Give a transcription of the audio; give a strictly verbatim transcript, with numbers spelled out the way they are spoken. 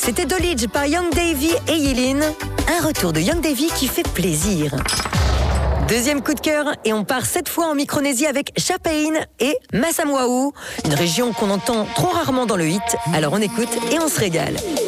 C'était Dolish par Young Davy et Yelin. Un retour de Young Davy qui fait plaisir. Deuxième coup de cœur, et on part cette fois en Micronésie avec Chapain et Massamuau, une région qu'on entend trop rarement dans le hit. Alors on écoute et on se régale.